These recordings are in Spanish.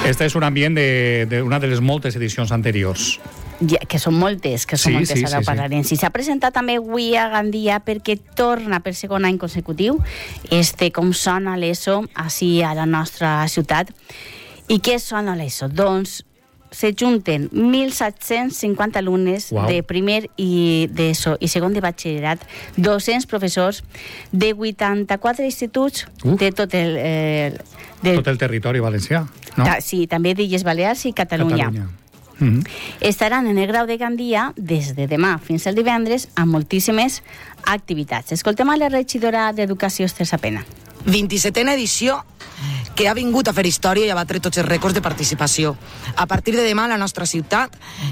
Este és un ambient d'una de les moltes edicions anteriors. Que són moltes, ara ho parlarem. Si s'ha presentat també avui a Gandia perquè torna per segon any consecutiu Com sona l'ESO així a la nostra ciutat. I què sona l'ESO? Doncs se junten 1.750 alumnes de primer i d'ESO i segon de batxillerat, 200 professors de 84 instituts de tot el territori valencià, no? Sí, també d'Illes Balears i Catalunya. Estaran en el Grau de Gandia des de demà fins al divendres amb moltíssimes activitats. Escoltem a la regidora d'Educació, Esther Sapena. 27a edició que ha vingut a fer història i a batre tots els rècords de participació. A partir de demà a la nostra ciutat,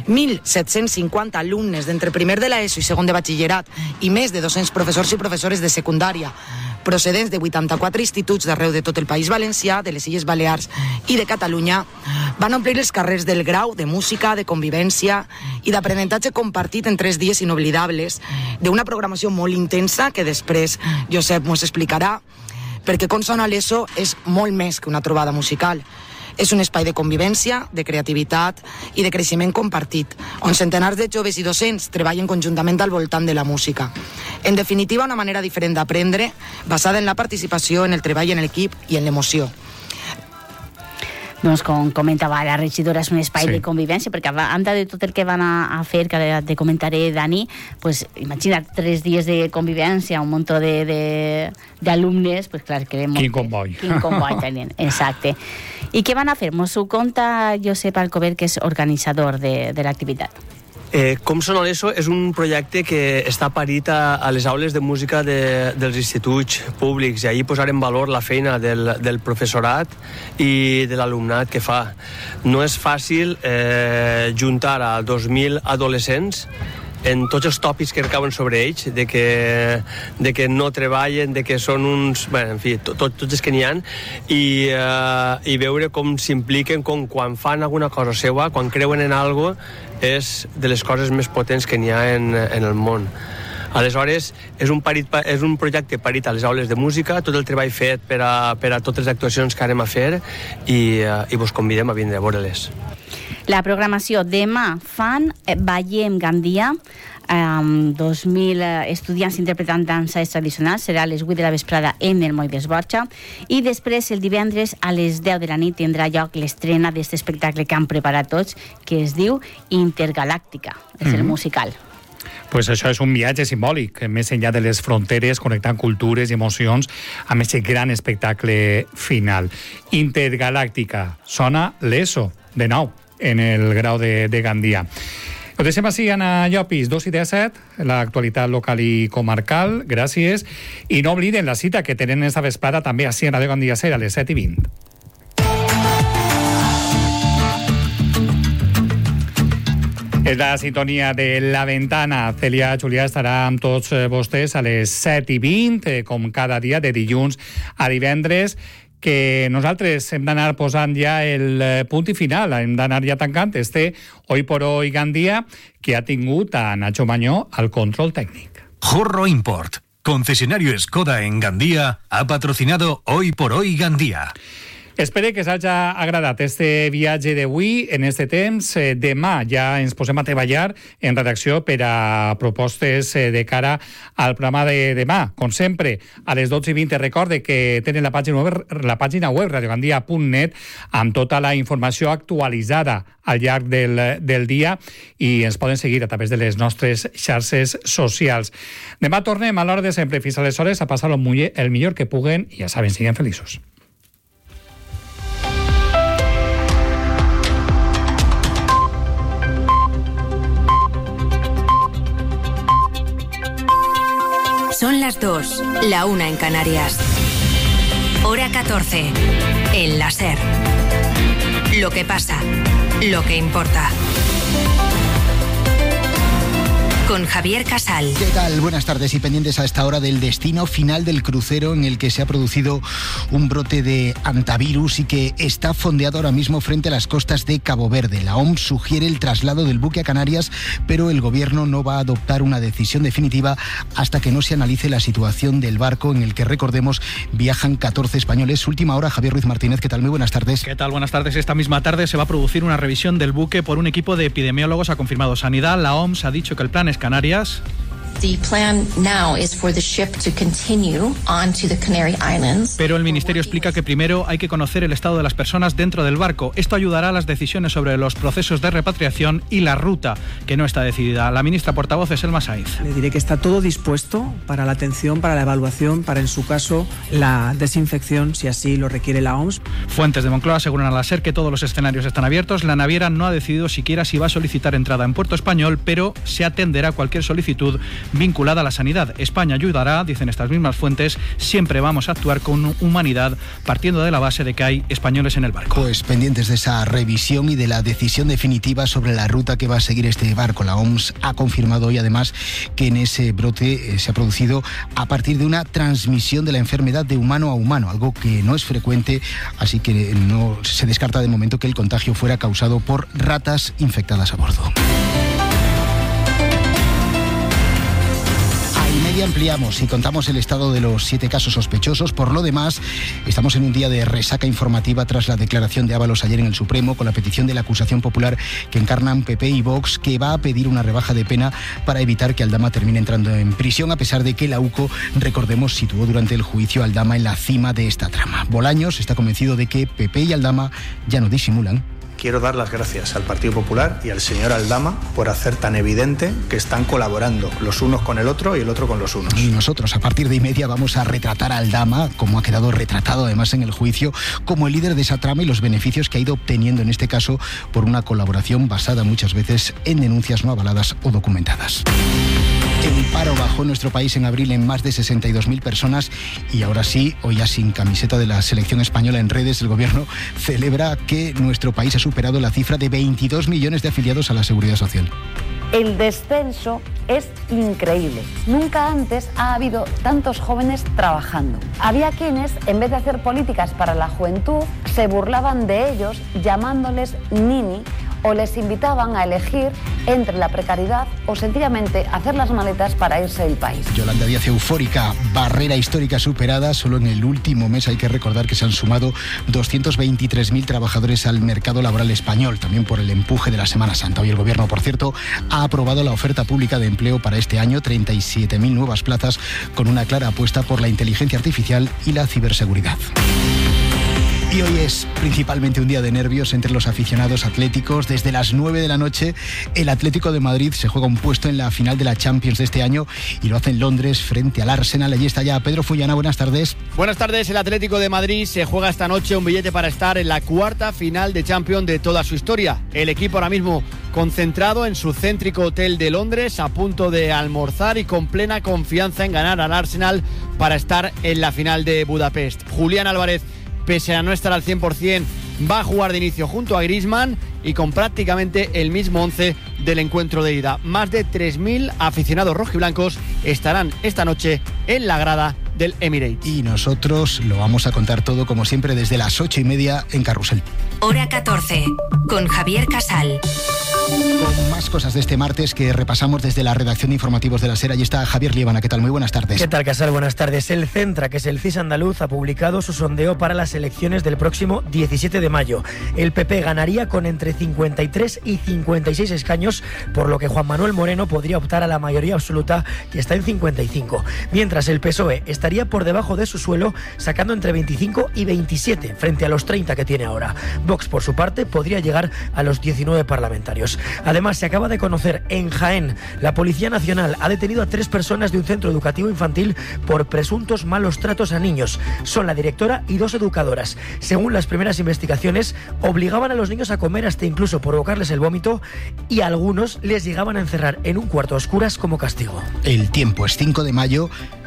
1.750 alumnes d'entre primer de l'ESO i segon de batxillerat i més de 200 professors i professores de secundària procedents de 84 instituts d'arreu de tot el País Valencià, de les Illes Balears i de Catalunya, van omplir els carrers del Grau de música, de convivència i d'aprenentatge compartit en 3 dies inoblidables, d'una programació molt intensa que després Josep mos explicarà, perquè Com sona l'ESO és molt més que una trobada musical. És un espai de convivència, de creativitat i de creixement compartit, on centenars de joves i docents treballen conjuntament al voltant de la música. En definitiva, una manera diferent d'aprendre, basada en la participació, en el treball en equip i en l'emoció. Doncs com comentava la regidora, és un espai de convivència, perquè a banda de tot el que van a fer, que te comentaré, Dani, pues imagina't 3 dies de convivència, un munt d'alumnes, pues clar, que... Quin comboi tenien, exacte. I què van a fer? Mos ho conta Josep Alcover, que és organitzador de l'activitat. Com sona l'ESO és un projecte que està parit a les aules de música dels instituts públics, i ahir posar en valor la feina del professorat i de l'alumnat que fa. No és fàcil juntar a 2.000 adolescents en tots els tòpics que recauen sobre ells, de que no treballen, de que són uns... Bé, en fi, tots els que n'hi ha, i veure com s'impliquen, com quan fan alguna cosa seva, quan creuen en alguna cosa, és de les coses més potents que n'hi ha en el món. Aleshores, és un projecte parit a les aules de música, tot el treball fet per a totes les actuacions que anem a fer, i vos convidem a vindre a veure-les. La programació demà fan Ballem Gandia, 2.000 estudiants interpretant danses tradicionals, serà a les 8 de la vesprada en el Moll d'Esborxa, i després el divendres a les 10 de la nit tindrà lloc l'estrena d'aquest espectacle que han preparat tots, que es diu Intergalàctica, és el musical. Pues això és un viatge simbòlic, més enllà de les fronteres, connectant cultures i emocions amb aquest gran espectacle final. Intergalàctica, sona l'ESO, de nou, en el Grau de Gandia. Ho deixem així, Anna Llopis, 2:17, l'actualitat local i comarcal, gràcies, i no obliden la cita que tenen esta vesprada també així en Radio Gandia Ser a les 7:20. És la sintonia de La Ventana. Celia Julià estarà amb tots vostès a les 7:20, com cada dia, de dilluns a divendres, que nosaltres hem d'anar posant ja el punt i final, hem d'anar ja tancant Hoy por Hoy Gandia, que ha tingut a Nacho Mañó al control técnic. Jorro Import, concesionario Skoda en Gandia, ha patrocinado Hoy por Hoy Gandia. Espero que s'hagi agradat este viatge d'avui en este temps. Demà ja ens posem a treballar en redacció per a propostes de cara al programa de demà. Com sempre, a les 12:20 recorde que tenen la pàgina web radiogandia.net amb tota la informació actualitzada al llarg del dia, i ens poden seguir a través de les nostres xarxes socials. Demà tornem a l'hora de sempre. Fins aleshores, a passar el millor que puguen i ja saben, siguin feliços. Son las 2, la 1 en Canarias. Hora 14, en la SER. Lo que pasa, lo que importa. con Javier Casal. ¿Qué tal? Buenas tardes y pendientes a esta hora del destino final del crucero en el que se ha producido un brote de hantavirus y que está fondeado ahora mismo frente a las costas de Cabo Verde. La OMS sugiere el traslado del buque a Canarias, pero el gobierno no va a adoptar una decisión definitiva hasta que no se analice la situación del barco en el que, recordemos, viajan 14 españoles. Última hora, Javier Ruiz Martínez, ¿qué tal? Muy buenas tardes. ¿Qué tal? Buenas tardes. Esta misma tarde se va a producir una revisión del buque por un equipo de epidemiólogos, ha confirmado Sanidad. La OMS ha dicho que el plan es Canarias. The plan now is for the ship to continue on to the Canary Islands. Pero el Ministerio explica que primero hay que conocer el estado de las personas dentro del barco. Esto ayudará a las decisiones sobre los procesos de repatriación y la ruta, que no está decidida. La ministra portavoz es Elma Saiz. Le diré que está todo dispuesto para la atención, para la evaluación, para, en su caso, la desinfección, si así lo requiere la OMS. Fuentes de Moncloa aseguran a la SER que todos los escenarios están abiertos. La naviera no ha decidido siquiera si va a solicitar entrada en Puerto Español, pero se atenderá cualquier solicitud vinculada a la sanidad. España ayudará, dicen estas mismas fuentes. Siempre vamos a actuar con humanidad, partiendo de la base de que hay españoles en el barco. Pues pendientes de esa revisión y de la decisión definitiva sobre la ruta que va a seguir este barco. La OMS ha confirmado hoy además que en ese brote se ha producido a partir de una transmisión de la enfermedad de humano a humano, algo que no es frecuente, así que no se descarta de momento que el contagio fuera causado por ratas infectadas a bordo. Ampliamos y contamos el estado de los 7 casos sospechosos. Por lo demás, estamos en un día de resaca informativa tras la declaración de Ábalos ayer en el Supremo, con la petición de la acusación popular que encarnan PP y Vox, que va a pedir una rebaja de pena para evitar que Aldama termine entrando en prisión, a pesar de que la UCO, recordemos, situó durante el juicio a Aldama en la cima de esta trama. Bolaños está convencido de que PP y Aldama ya no disimulan. Quiero dar las gracias al Partido Popular y al señor Aldama por hacer tan evidente que están colaborando los unos con el otro y el otro con los unos. Y nosotros a partir de 1:30 vamos a retratar a Aldama, como ha quedado retratado además en el juicio, como el líder de esa trama y los beneficios que ha ido obteniendo en este caso por una colaboración basada muchas veces en denuncias no avaladas o documentadas. El paro bajó en nuestro país en abril en más de 62.000 personas y ahora sí, hoy ya sin camiseta de la selección española en redes, el gobierno celebra que nuestro país ha superado la cifra de 22 millones de afiliados a la Seguridad Social. El descenso es increíble. Nunca antes ha habido tantos jóvenes trabajando. Había quienes, en vez de hacer políticas para la juventud, se burlaban de ellos llamándoles nini o les invitaban a elegir entre la precariedad o sencillamente hacer las maletas para irse del país. Yolanda Díaz eufórica, barrera histórica superada. Solo en el último mes hay que recordar que se han sumado 223.000 trabajadores al mercado laboral español, también por el empuje de la Semana Santa. Hoy el gobierno, por cierto, ha aprobado la oferta pública de empleo para este año, 37.000 nuevas plazas, con una clara apuesta por la inteligencia artificial y la ciberseguridad. Y hoy es principalmente un día de nervios entre los aficionados atléticos. Desde las 9 de la noche, el Atlético de Madrid se juega un puesto en la final de la Champions de este año y lo hace en Londres frente al Arsenal. Allí está ya Pedro Fullana, buenas tardes. Buenas tardes, el Atlético de Madrid se juega esta noche un billete para estar en la 4ª final de Champions de toda su historia. El equipo ahora mismo concentrado en su céntrico hotel de Londres, a punto de almorzar y con plena confianza en ganar al Arsenal para estar en la final de Budapest. Julián Álvarez, pese a no estar al 100%, va a jugar de inicio junto a Griezmann y con prácticamente el mismo 11 del encuentro de ida. Más de 3.000 aficionados rojiblancos estarán esta noche en la grada del Emirates. Y nosotros lo vamos a contar todo, como siempre, desde las 8:30 en Carrusel. Hora 14, con Javier Casal. Con más cosas de este martes que repasamos desde la redacción de informativos de la SER. Allí está Javier Liébana. ¿Qué tal? Muy buenas tardes. ¿Qué tal, Casal? Buenas tardes. El Centra, que es el CIS andaluz, ha publicado su sondeo para las elecciones del próximo 17 de mayo. El PP ganaría con entre 53 y 56 escaños, por lo que Juan Manuel Moreno podría optar a la mayoría absoluta, que está en 55. Mientras el PSOE estaría por debajo de su suelo, sacando entre 25 y 27, frente a los 30 que tiene ahora. Vox, por su parte, podría llegar a los 19 parlamentarios. Además, se acaba de conocer en Jaén, la Policía Nacional ha detenido a 3 personas de un centro educativo infantil por presuntos malos tratos a niños. Son la directora y 2 educadoras. Según las primeras investigaciones, obligaban a los niños a comer hasta incluso provocarles el vómito, y a algunos les llegaban a encerrar en un cuarto a oscuras como castigo. El tiempo es 5 de mayo.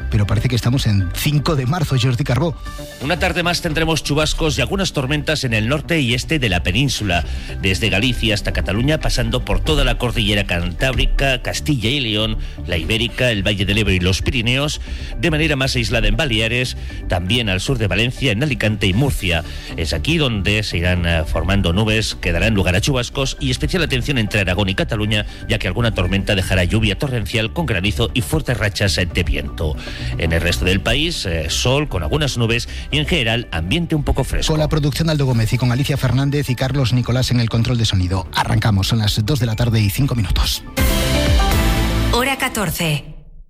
pero parece que estamos en 5 de marzo, Jordi Carbó. Una tarde más tendremos chubascos y algunas tormentas en el norte y este de la península, desde Galicia hasta Cataluña, pasando por toda la cordillera cantábrica, Castilla y León, la Ibérica, el Valle del Ebro y los Pirineos, de manera más aislada en Baleares, también al sur de Valencia, en Alicante y Murcia. Es aquí donde se irán formando nubes que darán lugar a chubascos y especial atención entre Aragón y Cataluña, ya que alguna tormenta dejará lluvia torrencial con granizo y fuertes rachas de viento. En el resto del país, sol con algunas nubes y en general ambiente un poco fresco. Con la producción de Aldo Gómez y con Alicia Fernández y Carlos Nicolás en el control de sonido. Arrancamos, son las 2 de la tarde y 5 minutos. Hora 14.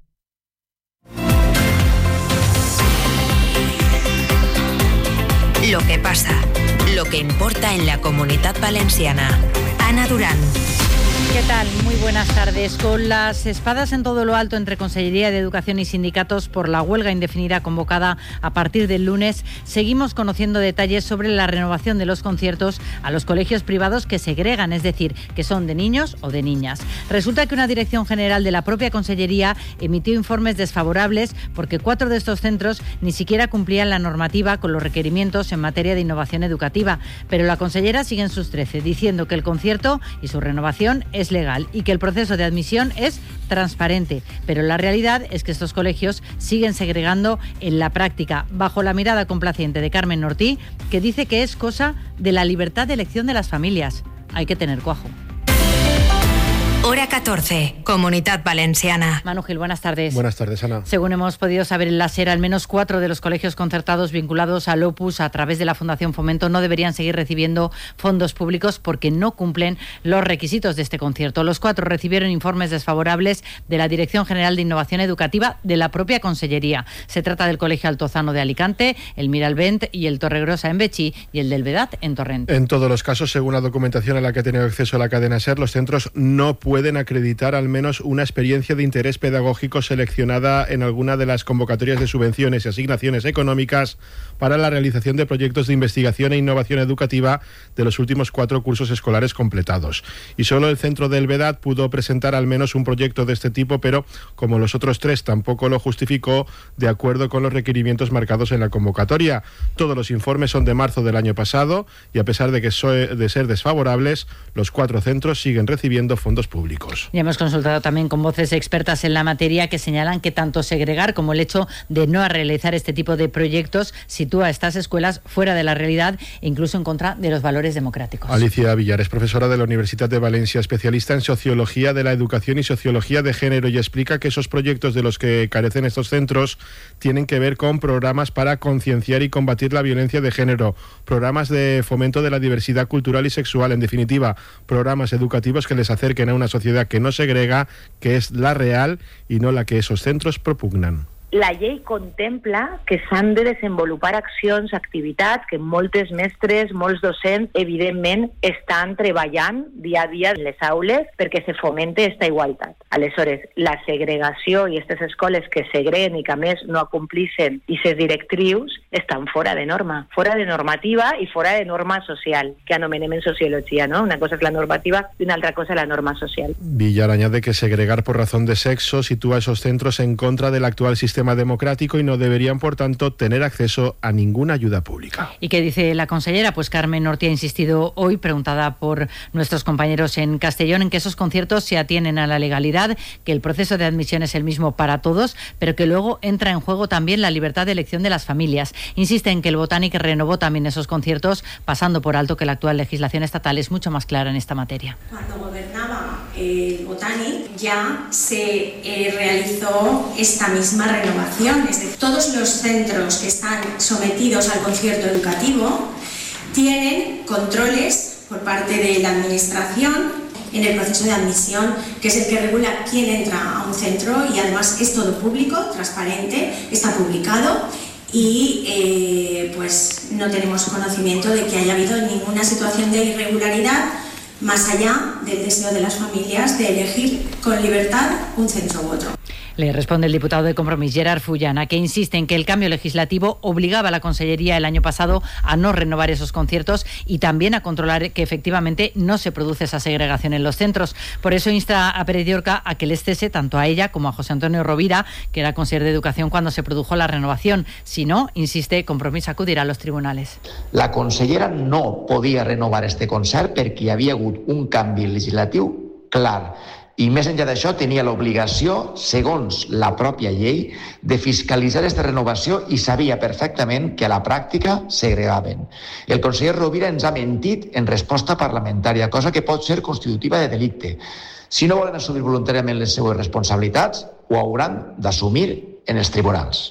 Lo que pasa, lo que importa en la Comunitat Valenciana. Ana Durán. ¿Qué tal? Muy buenas tardes. Con las espadas en todo lo alto entre Consellería de Educación y sindicatos por la huelga indefinida convocada a partir del lunes, seguimos conociendo detalles sobre la renovación de los conciertos a los colegios privados que segregan, es decir, que son de niños o de niñas. Resulta que una dirección general de la propia Consellería emitió informes desfavorables porque 4 de estos centros ni siquiera cumplían la normativa con los requerimientos en materia de innovación educativa. Pero la consellera sigue en sus 13, diciendo que el concierto y su renovación es legal y que el proceso de admisión es transparente, pero la realidad es que estos colegios siguen segregando en la práctica, bajo la mirada complaciente de Carmen Nortí, que dice que es cosa de la libertad de elección de las familias. Hay que tener cuajo. Hora 14, Comunitat Valenciana. Manu Gil, buenas tardes. Buenas tardes, Ana. Según hemos podido saber en la SER, al menos 4 de los colegios concertados vinculados al Opus a través de la Fundación Fomento no deberían seguir recibiendo fondos públicos porque no cumplen los requisitos de este concierto. Los 4 recibieron informes desfavorables de la Dirección General de Innovación Educativa de la propia Consellería. Se trata del Colegio Altozano de Alicante, el Miralbent y el Torregrosa en Betxí y el del Vedat en Torrent. En todos los casos, según la documentación a la que ha tenido acceso la cadena SER, los centros no pueden acreditar al menos una experiencia de interés pedagógico seleccionada en alguna de las convocatorias de subvenciones y asignaciones económicas para la realización de proyectos de investigación e innovación educativa de los últimos 4 cursos escolares completados. Y solo el centro del Vedat pudo presentar al menos un proyecto de este tipo, pero como los otros 3 tampoco lo justificó de acuerdo con los requerimientos marcados en la convocatoria. Todos los informes son de marzo del año pasado y a pesar de ser desfavorables, los 4 centros siguen recibiendo fondos públicos. Ya hemos consultado también con voces expertas en la materia que señalan que tanto segregar como el hecho de no realizar este tipo de proyectos sitúa a estas escuelas fuera de la realidad e incluso en contra de los valores democráticos. Alicia Villar es profesora de la Universidad de Valencia, especialista en Sociología de la Educación y Sociología de Género, y explica que esos proyectos de los que carecen estos centros tienen que ver con programas para concienciar y combatir la violencia de género, programas de fomento de la diversidad cultural y sexual, en definitiva, programas educativos que les acerquen a una sociedad que no segrega, que es la real i no la que esos centros propugnen. La llei contempla que s'han de desenvolupar accions, activitats que moltes mestres, molts docents, evidentment, estan treballant dia a dia en les aules perquè se fomente esta igualtat. Aleshores, la segregació i aquestes escoles que segreguen i que a més no acomplixen aquestes directrius estan fora de norma, fora de normativa i fora de norma social, que anomenem en sociologia, ¿no? Una cosa és la normativa i una altra cosa la norma social. Villar añade que segregar por razón de sexo sitúa a esos centros en contra del actual sistema democrático y no deberían, por tanto, tener acceso a ninguna ayuda pública. ¿Y qué dice la consellera? Pues Carmen Nortí ha insistido hoy, preguntada por nuestros compañeros en Castellón, en que esos conciertos se atienen a la legalidad, que el proceso de admisión es el mismo para todos, pero que luego entra en juego también la libertad de elección de las familias. Insiste en que el Botánic renovó también esos conciertos, pasando por alto que la actual legislación estatal es mucho más clara en esta materia. Cuando gobernaba el Botánic ya se realizó esta misma renovación. Es decir, todos los centros que están sometidos al concierto educativo tienen controles por parte de la administración en el proceso de admisión, que es el que regula quién entra a un centro, y además es todo público, transparente, está publicado. Y pues no tenemos conocimiento de que haya habido ninguna situación de irregularidad más allá del deseo de las familias de elegir con libertad un centro u otro. Le responde el diputado de Compromís, Gerard Fullana, que insiste en que el cambio legislativo obligaba a la Consellería el año pasado a no renovar esos conciertos y también a controlar que efectivamente no se produce esa segregación en los centros. Por eso insta a Pérez Llorca a que les cese tanto a ella como a José Antonio Rovira, que era consejero de Educación cuando se produjo la renovación. Si no, insiste, Compromís acudirà a los tribunales. La consellera no podia renovar este concert perquè hi havia hagut un canvi legislatiu clar. I més enllà d'això tenia l'obligació, segons la pròpia llei, de fiscalitzar aquesta renovació i sabia perfectament que a la pràctica segregaven. El conseller Rovira ens ha mentit en resposta parlamentària, cosa que pot ser constitutiva de delicte. Si no volen assumir voluntàriament les seues responsabilitats, ho hauran d'assumir en els tribunals.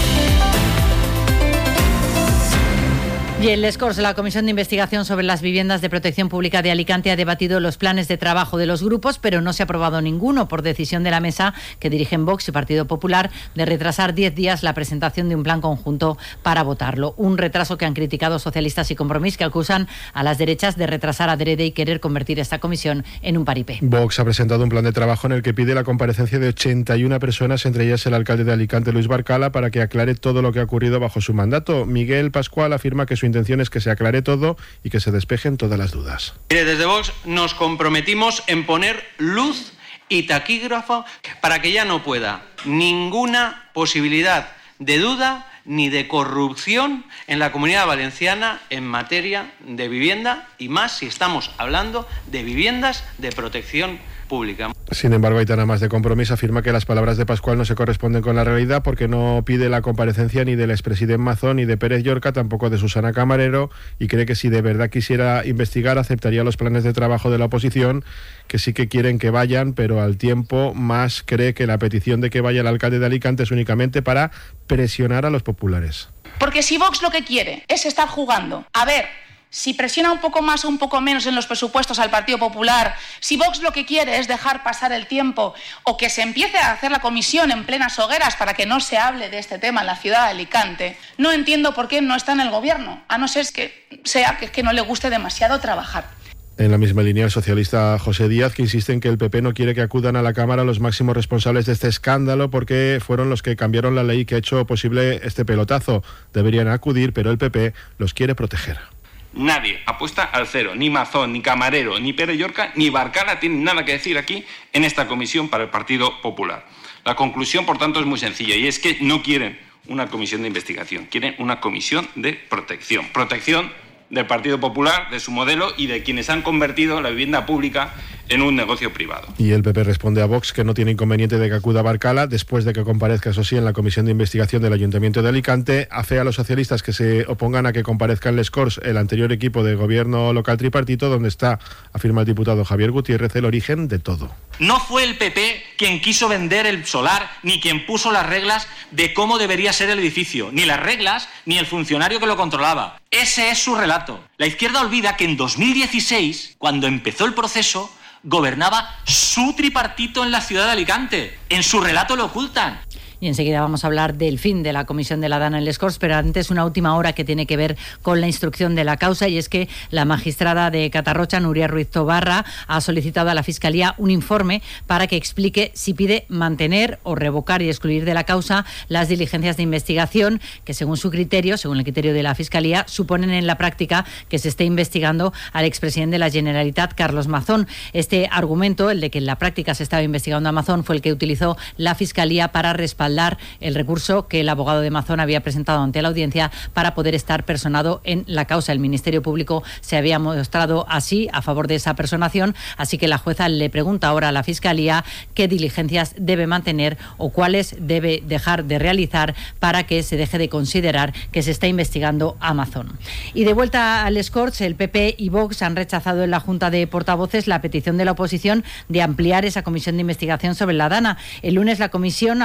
Y en Les Corts, la Comisión de Investigación sobre las Viviendas de Protección Pública de Alicante ha debatido los planes de trabajo de los grupos, pero no se ha aprobado ninguno por decisión de la mesa que dirigen Vox y Partido Popular de retrasar 10 días la presentación de un plan conjunto para votarlo. Un retraso que han criticado socialistas y Compromís, que acusan a las derechas de retrasar adrede y querer convertir esta comisión en un paripé. Vox ha presentado un plan de trabajo en el que pide la comparecencia de 81 personas, entre ellas el alcalde de Alicante, Luis Barcala, para que aclare todo lo que ha ocurrido bajo su mandato. Miguel Pascual afirma que su intención es que se aclare todo y que se despejen todas las dudas. Desde Vox nos comprometimos en poner luz y taquígrafo para que ya no pueda ninguna posibilidad de duda ni de corrupción en la Comunidad Valenciana en materia de vivienda, y más si estamos hablando de viviendas de protección pública. Sin embargo, Aitana Mas de Compromís afirma que las palabras de Pascual no se corresponden con la realidad porque no pide la comparecencia ni del expresidente Mazón ni de Pérez Llorca, tampoco de Susana Camarero, y cree que si de verdad quisiera investigar aceptaría los planes de trabajo de la oposición, que sí que quieren que vayan, pero al tiempo Mas cree que la petición de que vaya el alcalde de Alicante es únicamente para presionar a los populares. Porque si Vox lo que quiere es estar jugando a ver si presiona un poco más o un poco menos en los presupuestos al Partido Popular, si Vox lo que quiere es dejar pasar el tiempo o que se empiece a hacer la comisión en plenas hogueras para que no se hable de este tema en la ciudad de Alicante, no entiendo por qué no está en el gobierno, a no ser que sea que no le guste demasiado trabajar. En la misma línea, el socialista José Díaz, que insiste en que el PP no quiere que acudan a la Cámara los máximos responsables de este escándalo porque fueron los que cambiaron la ley que ha hecho posible este pelotazo. Deberían acudir, pero el PP los quiere proteger. Nadie apuesta al cero, ni Mazón, ni Camarero, ni Pérez Llorca, ni Barcala tienen nada que decir aquí en esta comisión para el Partido Popular. La conclusión, por tanto, es muy sencilla, y es que no quieren una comisión de investigación, quieren una comisión de protección. Protección del Partido Popular, de su modelo y de quienes han convertido la vivienda pública en un negocio privado. Y el PP responde a Vox que no tiene inconveniente de que acuda Barcala después de que comparezca, eso sí, en la Comisión de Investigación del Ayuntamiento de Alicante. Afea a los socialistas que se opongan a que comparezca en Les Corts el anterior equipo de gobierno local tripartito, donde está, afirma el diputado Javier Gutiérrez, el origen de todo. No fue el PP quien quiso vender el solar, ni quien puso las reglas de cómo debería ser el edificio, ni las reglas, ni el funcionario que lo controlaba. Ese es su relato. La izquierda olvida que en 2016, cuando empezó el proceso, gobernaba su tripartito en la ciudad de Alicante. En su relato lo ocultan. Y enseguida vamos a hablar del fin de la comisión de la Dana en Les Corts, pero antes una última hora que tiene que ver con la instrucción de la causa, y es que la magistrada de Catarrocha, Nuria Ruiz Tobarra, ha solicitado a la Fiscalía un informe para que explique si pide mantener o revocar y excluir de la causa las diligencias de investigación que, según su criterio, según el criterio de la Fiscalía, suponen en la práctica que se esté investigando al expresidente de la Generalitat, Carlos Mazón. Este argumento, el de que en la práctica se estaba investigando a Mazón, fue el que utilizó la Fiscalía para respaldar el recurso que el abogado de Mazón había presentado ante la audiencia para poder estar personado en la causa. El Ministerio Público se había mostrado así a favor de esa personación, así que la jueza le pregunta ahora a la Fiscalía qué diligencias debe mantener o cuáles debe dejar de realizar para que se deje de considerar que se está investigando a Mazón. Y de vuelta a Les Corts, el PP y Vox han rechazado en la Junta de Portavoces la petición de la oposición de ampliar esa comisión de investigación sobre la Dana. El lunes la comisión acogerá a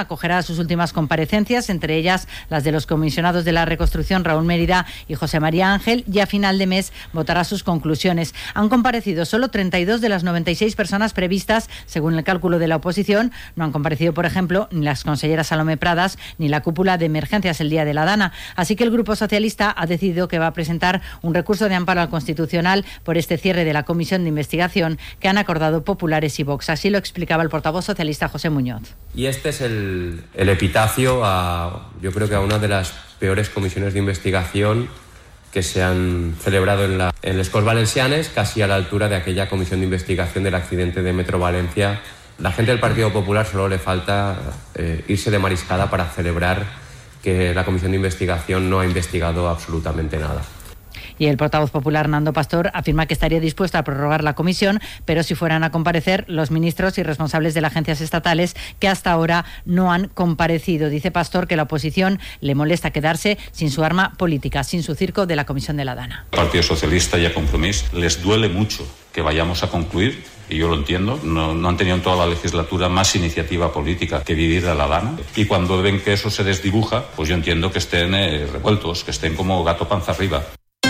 sus últimas comparecencias, entre ellas las de los comisionados de la reconstrucción Raúl Mérida y José María Ángel, y a final de mes votará sus conclusiones. Han comparecido solo 32 de las 96 personas previstas, según el cálculo de la oposición. No han comparecido, por ejemplo, ni las conselleras Salomé Pradas ni la cúpula de emergencias el día de la Dana. Así que el Grupo Socialista ha decidido que va a presentar un recurso de amparo al Constitucional por este cierre de la comisión de investigación que han acordado populares y Vox. Así lo explicaba el portavoz socialista José Muñoz. Y este es el epitafio yo creo que a una de las peores comisiones de investigación que se han celebrado en les Corts Valencianes, casi a la altura de aquella comisión de investigación del accidente de Metro Valencia. La gente del Partido Popular solo le falta irse de mariscada para celebrar que la comisión de investigación no ha investigado absolutamente nada. Y el portavoz popular Nando Pastor afirma que estaría dispuesto a prorrogar la comisión, pero si fueran a comparecer los ministros y responsables de las agencias estatales que hasta ahora no han comparecido. Dice Pastor que la oposición le molesta quedarse sin su arma política, sin su circo de la comisión de la Dana. Al Partido Socialista y a Compromís les duele mucho que vayamos a concluir, y yo lo entiendo, no han tenido en toda la legislatura más iniciativa política que vivir de la Dana, y cuando ven que eso se desdibuja, pues yo entiendo que estén revueltos, que estén como gato panza arriba.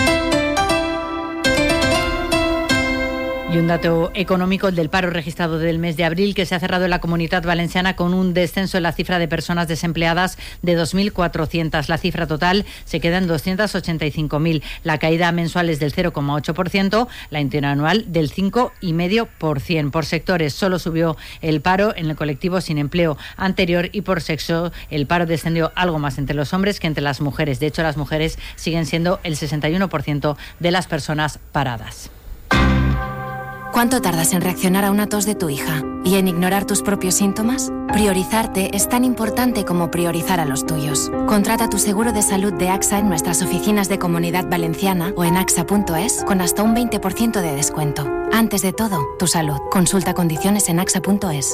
Y un dato económico, el del paro registrado del mes de abril, que se ha cerrado en la Comunitat Valenciana con un descenso en la cifra de personas desempleadas de 2.400. La cifra total se queda en 285.000. La caída mensual es del 0,8%, la interanual del 5,5%. Por sectores, solo subió el paro en el colectivo sin empleo anterior, y por sexo el paro descendió algo más entre los hombres que entre las mujeres. De hecho, las mujeres siguen siendo el 61% de las personas paradas. ¿Cuánto tardas en reaccionar a una tos de tu hija y en ignorar tus propios síntomas? Priorizarte es tan importante como priorizar a los tuyos. Contrata tu seguro de salud de AXA en nuestras oficinas de Comunidad Valenciana o en axa.es con hasta un 20% de descuento. Antes de todo, tu salud. Consulta condiciones en axa.es.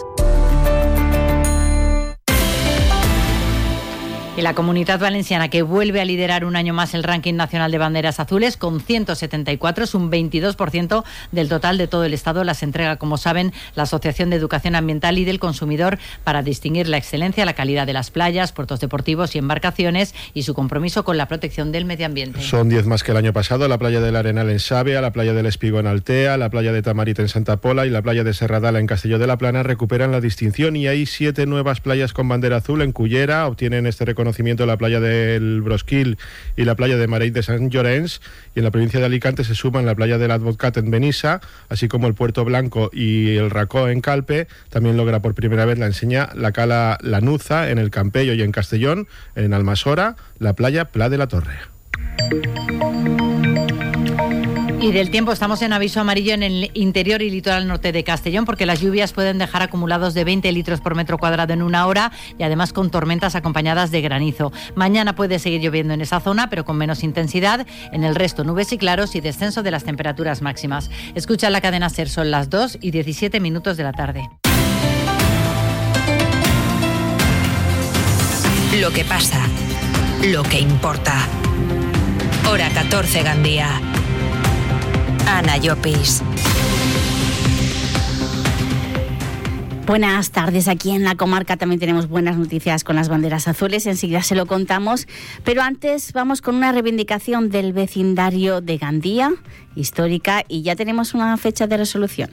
Y la Comunitat Valenciana, que vuelve a liderar un año más el ranking nacional de banderas azules con 174, es un 22% del total de todo el Estado. Las entrega, como saben, la Asociación de Educación Ambiental y del Consumidor para distinguir la excelencia, la calidad de las playas, puertos deportivos y embarcaciones y su compromiso con la protección del medio ambiente. Son 10 más que el año pasado: la playa del Arenal en Xàbia, la playa del Espigó en Altea, la playa de Tamarit en Santa Pola y la playa de Serradala en Castelló de la Plana recuperan la distinción, y hay 7 nuevas playas con bandera azul. En Cullera obtienen este reconocimiento la playa del Brosquil y la playa de Mareig de Sant Llorenç, y en la provincia de Alicante se suman la playa del Advocat en Benissa, así como el Puerto Blanco y el Racó en Calpe. También logra por primera vez la enseña la cala Lanuza en el Campello, y en Castellón, en Almasora, la playa Pla de la Torre. Y del tiempo, estamos en aviso amarillo en el interior y litoral norte de Castellón, porque las lluvias pueden dejar acumulados de 20 litros por metro cuadrado en una hora, y además con tormentas acompañadas de granizo. Mañana puede seguir lloviendo en esa zona, pero con menos intensidad. En el resto, nubes y claros y descenso de las temperaturas máximas. Escucha la cadena SER, son las 2:17 de la tarde. Lo que pasa, lo que importa. Hora 14, Gandía. Ana Llopis. Buenas tardes. Aquí en la comarca también tenemos buenas noticias con las banderas azules. Enseguida se lo contamos. Pero antes vamos con una reivindicación del vecindario de Gandía, histórica, y ya tenemos una fecha de resolución.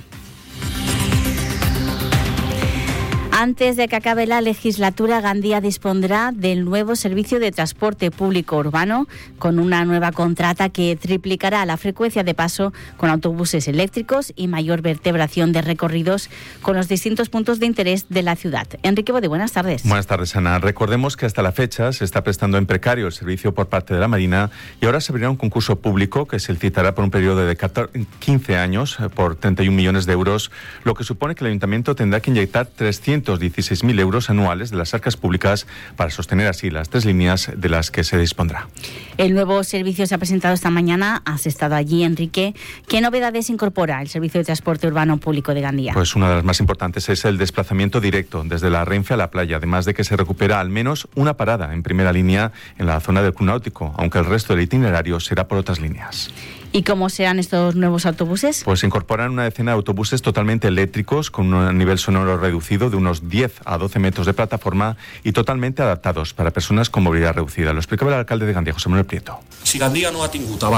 Antes de que acabe la legislatura, Gandía dispondrá del nuevo servicio de transporte público urbano, con una nueva contrata que triplicará la frecuencia de paso con autobuses eléctricos y mayor vertebración de recorridos con los distintos puntos de interés de la ciudad. Enrique Bode, buenas tardes. Buenas tardes, Ana. Recordemos que hasta la fecha se está prestando en precario el servicio por parte de la Marina, y ahora se abrirá un concurso público que se licitará por un periodo de 15 años por 31 millones de euros, lo que supone que el Ayuntamiento tendrá que inyectar 316.000 euros anuales de las arcas públicas para sostener así las 3 líneas de las que se dispondrá. El nuevo servicio se ha presentado esta mañana. Has estado allí, Enrique. ¿Qué novedades incorpora el servicio de transporte urbano público de Gandía? Pues una de las más importantes es el desplazamiento directo desde la Renfe a la playa, además de que se recupera al menos una parada en primera línea en la zona del Club Náutico, aunque el resto del itinerario será por otras líneas. ¿Y cómo serán estos nuevos autobuses? Pues incorporan una decena de autobuses totalmente eléctricos con un nivel sonoro reducido de unos 10 a 12 metros de plataforma y totalmente adaptados para personas con movilidad reducida. Lo explicaba el alcalde de Gandía, José Manuel Prieto. Si Gandía no ha tingut